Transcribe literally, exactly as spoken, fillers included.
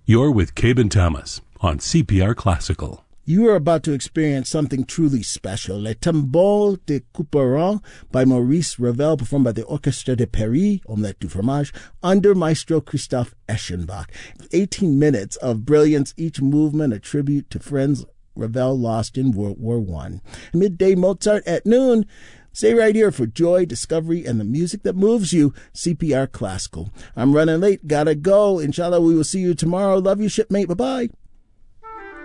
You're with Cabin Thomas on C P R Classical. You are about to experience something truly special. Le Tambour de Couperin by Maurice Ravel, performed by the Orchestre de Paris, Omelette du Fromage, under Maestro Christoph Eschenbach. eighteen minutes of brilliance, each movement a tribute to friends Ravel lost in World War One. Midday Mozart at noon. Stay right here for joy, discovery, and the music that moves you. C P R Classical. I'm running late. Gotta go. Inshallah, we will see you tomorrow. Love you, shipmate. Bye-bye.